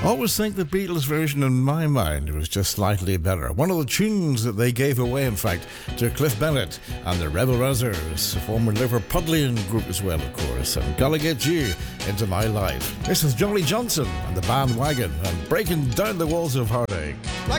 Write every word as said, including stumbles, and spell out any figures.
Always think the Beatles version, in my mind, was just slightly better. One of the tunes that they gave away, in fact, to Cliff Bennett and the Rebel Rousers, a former Liverpudlian group as well, of course, and Gotta Get You Into My Life. This is Johnny Johnson and the Bandwagon and Breaking Down the Walls of Heartache.